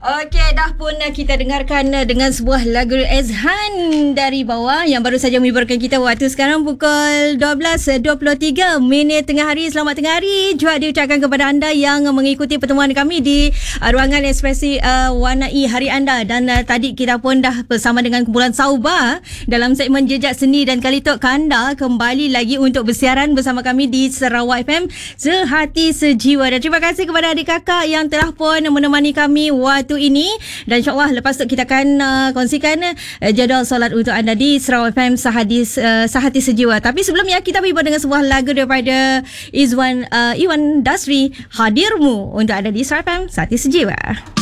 Okey, dah pun kita dengarkan dengan sebuah lagu Ezhan dari bawah yang baru saja menghiburkan kita. Waktu sekarang pukul 12.23 tengah hari. Selamat tengah hari juga diucapkan kepada anda yang mengikuti pertemuan kami di ruangan ekspresi warnai hari anda. Dan tadi kita pun dah bersama dengan kumpulan Sauba dalam segmen Jejak Seni, dan kali itu anda kembali lagi untuk bersiaran bersama kami di Sarawak FM Sehati Sejiwa. Dan terima kasih kepada adik kakak yang telah pun menemani kami waktu ini, dan insyaAllah lepas tu kita akan kongsikan jadual solat untuk anda di Sarawak FM Sehati Sejiwa. Tapi sebelumnya kita berhibur dengan sebuah lagu daripada Iwan Dasri, Hadirmu, untuk anda di Sarawak FM Sehati Sejiwa.